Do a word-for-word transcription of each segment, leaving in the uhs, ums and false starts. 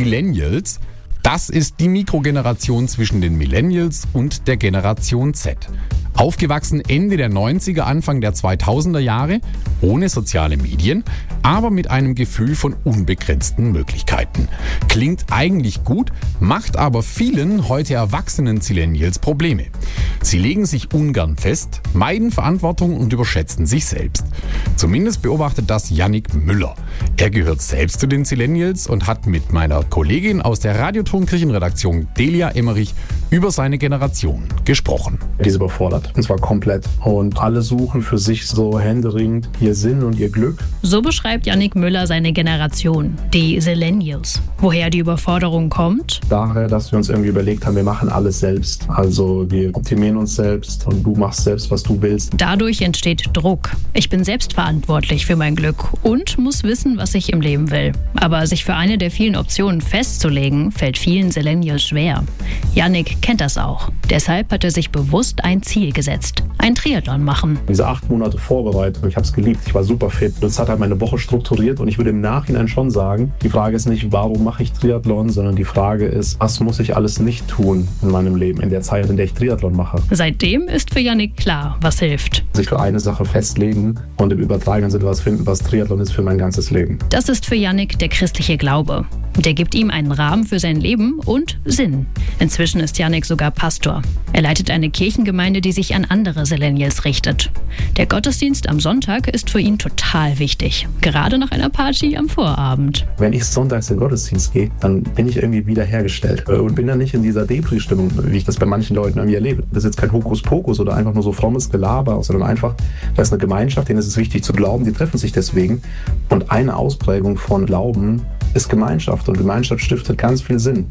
Zillennials. Das ist die Mikrogeneration zwischen den Millennials und der Generation Z. Aufgewachsen Ende der neunziger, Anfang der zweitausender Jahre, ohne soziale Medien, aber mit einem Gefühl von unbegrenzten Möglichkeiten. Klingt eigentlich gut, macht aber vielen heute erwachsenen Zillennials Probleme. Sie legen sich ungern fest, meiden Verantwortung und überschätzen sich selbst. Zumindest beobachtet das Yannick Müller. Er gehört selbst zu den Zillennials und hat mit meiner Kollegin aus der Radioton-Kirchenredaktion Delia Emmerich über seine Generation gesprochen. Die ist überfordert, und zwar komplett. Und alle suchen für sich so händeringend ihr Sinn und ihr Glück. So beschreibt Yannick Müller seine Generation, die Zillennials. Woher die Überforderung kommt? Daher, dass wir uns irgendwie überlegt haben, wir machen alles selbst. Also wir optimieren uns selbst und du machst selbst, was du willst. Dadurch entsteht Druck. Ich bin selbst verantwortlich für mein Glück und muss wissen, was ich im Leben will. Aber sich für eine der vielen Optionen festzulegen, fällt vielen Zillennials schwer. Yannick kennt das auch. Deshalb hat er sich bewusst ein Ziel gesetzt. Ein Triathlon machen. Diese acht Monate Vorbereitung, ich habe es geliebt. Ich war super fit. Das hat halt meine Woche strukturiert und ich würde im Nachhinein schon sagen, die Frage ist nicht, warum mache ich Triathlon, sondern die Frage ist, was muss ich alles nicht tun in meinem Leben, in der Zeit, in der ich Triathlon mache. Seitdem ist für Yannick klar, was hilft. Sich für eine Sache festlegen und im übertragenen Sinne was finden, was Triathlon ist für mein ganzes Leben. Das ist für Yannick der christliche Glaube. Der gibt ihm einen Rahmen für sein Leben und Sinn. Inzwischen ist Yannick sogar Pastor. Er leitet eine Kirchengemeinde, die sich an andere Zillennials richtet. Der Gottesdienst am Sonntag ist für ihn total wichtig. Gerade nach einer Party am Vorabend. Wenn ich sonntags in den Gottesdienst gehe, dann bin ich irgendwie wiederhergestellt und bin dann nicht in dieser Depri-Stimmung, wie ich das bei manchen Leuten irgendwie erlebe. Das ist jetzt kein Hokuspokus oder einfach nur so frommes Gelaber, sondern einfach, da ist eine Gemeinschaft, denen ist es wichtig zu glauben, die treffen sich deswegen. Und eine Ausprägung von Glauben ist Gemeinschaft und Gemeinschaft stiftet ganz viel Sinn.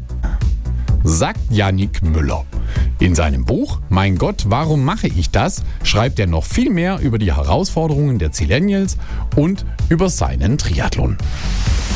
Sagt Yannick Müller. In seinem Buch Mein Gott, warum mache ich das? Schreibt er noch viel mehr über die Herausforderungen der Zillennials und über seinen Triathlon.